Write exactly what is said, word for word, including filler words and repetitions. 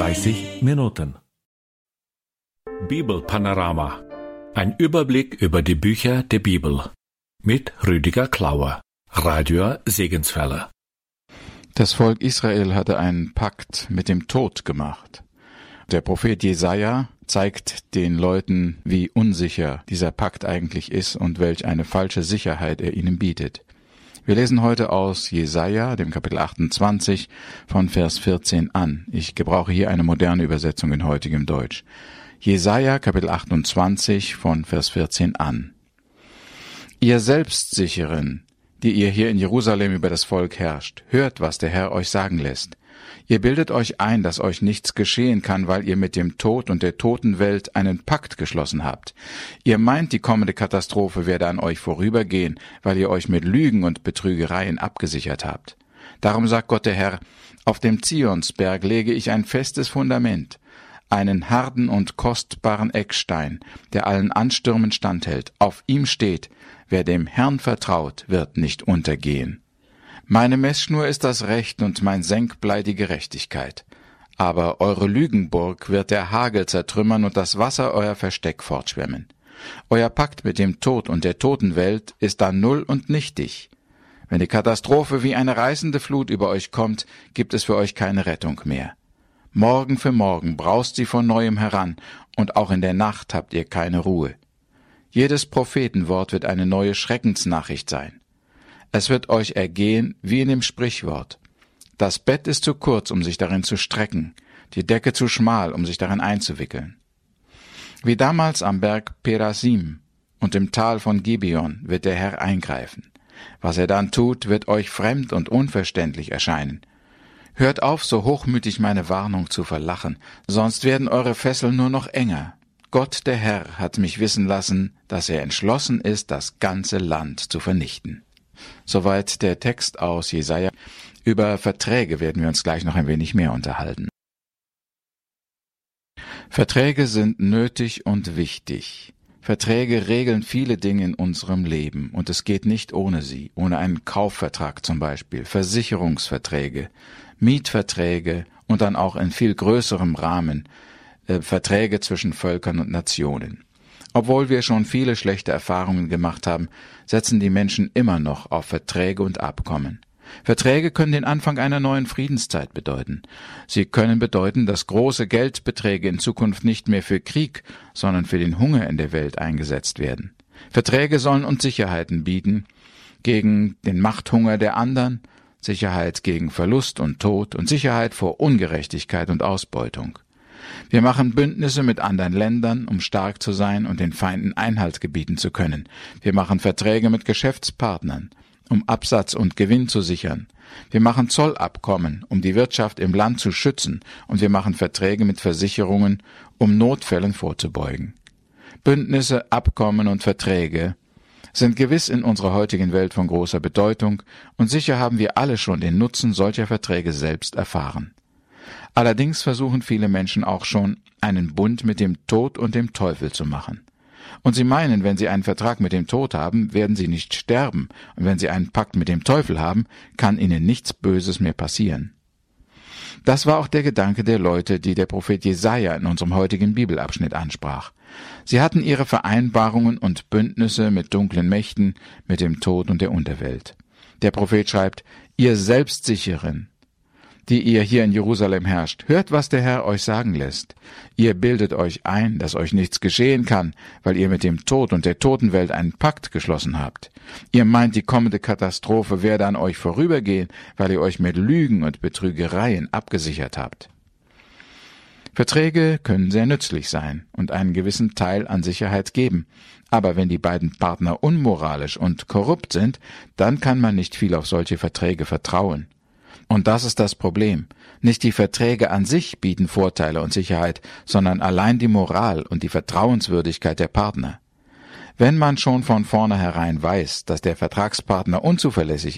dreißig Minuten. Bibelpanorama. Ein Überblick über die Bücher der Bibel. Mit Rüdiger Klauer, Radio Segenswelle. Das Volk Israel hatte einen Pakt mit dem Tod gemacht. Der Prophet Jesaja zeigt den Leuten, wie unsicher dieser Pakt eigentlich ist und welch eine falsche Sicherheit er ihnen bietet. Wir lesen heute aus Jesaja, dem Kapitel achtundzwanzig, von Vers vierzehn an. Ich gebrauche hier eine moderne Übersetzung in heutigem Deutsch. Jesaja, Kapitel achtundzwanzig, von Vers vierzehn an. Ihr Selbstsicheren, die ihr hier in Jerusalem über das Volk herrscht, hört, was der Herr euch sagen lässt. Ihr bildet euch ein, dass euch nichts geschehen kann, weil ihr mit dem Tod und der Totenwelt einen Pakt geschlossen habt. Ihr meint, die kommende Katastrophe werde an euch vorübergehen, weil ihr euch mit Lügen und Betrügereien abgesichert habt. Darum sagt Gott der Herr, auf dem Zionsberg lege ich ein festes Fundament, einen harten und kostbaren Eckstein, der allen Anstürmen standhält. Auf ihm steht, wer dem Herrn vertraut, wird nicht untergehen. Meine Messschnur ist das Recht und mein Senkblei die Gerechtigkeit. Aber eure Lügenburg wird der Hagel zertrümmern und das Wasser euer Versteck fortschwemmen. Euer Pakt mit dem Tod und der Totenwelt ist dann null und nichtig. Wenn die Katastrophe wie eine reißende Flut über euch kommt, gibt es für euch keine Rettung mehr. Morgen für morgen braust sie von neuem heran, und auch in der Nacht habt ihr keine Ruhe. Jedes Prophetenwort wird eine neue Schreckensnachricht sein. Es wird euch ergehen wie in dem Sprichwort. Das Bett ist zu kurz, um sich darin zu strecken, die Decke zu schmal, um sich darin einzuwickeln. Wie damals am Berg Perasim und im Tal von Gibeon wird der Herr eingreifen. Was er dann tut, wird euch fremd und unverständlich erscheinen. Hört auf, so hochmütig meine Warnung zu verlachen, sonst werden eure Fesseln nur noch enger. Gott, der Herr, hat mich wissen lassen, dass er entschlossen ist, das ganze Land zu vernichten. Soweit der Text aus Jesaja. Über Verträge werden wir uns gleich noch ein wenig mehr unterhalten. Verträge sind nötig und wichtig. Verträge regeln viele Dinge in unserem Leben, und es geht nicht ohne sie, ohne einen Kaufvertrag zum Beispiel, Versicherungsverträge, Mietverträge und dann auch in viel größerem Rahmen äh, Verträge zwischen Völkern und Nationen. Obwohl wir schon viele schlechte Erfahrungen gemacht haben, setzen die Menschen immer noch auf Verträge und Abkommen. Verträge können den Anfang einer neuen Friedenszeit bedeuten. Sie können bedeuten, dass große Geldbeträge in Zukunft nicht mehr für Krieg, sondern für den Hunger in der Welt eingesetzt werden. Verträge sollen uns Sicherheiten bieten gegen den Machthunger der anderen, Sicherheit gegen Verlust und Tod und Sicherheit vor Ungerechtigkeit und Ausbeutung. Wir machen Bündnisse mit anderen Ländern, um stark zu sein und den Feinden Einhalt gebieten zu können. Wir machen Verträge mit Geschäftspartnern, um Absatz und Gewinn zu sichern. Wir machen Zollabkommen, um die Wirtschaft im Land zu schützen, und wir machen Verträge mit Versicherungen, um Notfällen vorzubeugen. Bündnisse, Abkommen und Verträge sind gewiss in unserer heutigen Welt von großer Bedeutung, und sicher haben wir alle schon den Nutzen solcher Verträge selbst erfahren. Allerdings versuchen viele Menschen auch schon, einen Bund mit dem Tod und dem Teufel zu machen. Und sie meinen, wenn sie einen Vertrag mit dem Tod haben, werden sie nicht sterben, und wenn sie einen Pakt mit dem Teufel haben, kann ihnen nichts Böses mehr passieren. Das war auch der Gedanke der Leute, die der Prophet Jesaja in unserem heutigen Bibelabschnitt ansprach. Sie hatten ihre Vereinbarungen und Bündnisse mit dunklen Mächten, mit dem Tod und der Unterwelt. Der Prophet schreibt, ihr Selbstsicheren, die ihr hier in Jerusalem herrscht, hört, was der Herr euch sagen lässt. Ihr bildet euch ein, dass euch nichts geschehen kann, weil ihr mit dem Tod und der Totenwelt einen Pakt geschlossen habt. Ihr meint, die kommende Katastrophe werde an euch vorübergehen, weil ihr euch mit Lügen und Betrügereien abgesichert habt. Verträge können sehr nützlich sein und einen gewissen Teil an Sicherheit geben. Aber wenn die beiden Partner unmoralisch und korrupt sind, dann kann man nicht viel auf solche Verträge vertrauen. Und das ist das Problem. Nicht die Verträge an sich bieten Vorteile und Sicherheit, sondern allein die Moral und die Vertrauenswürdigkeit der Partner. Wenn man schon von vornherein weiß, dass der Vertragspartner unzuverlässig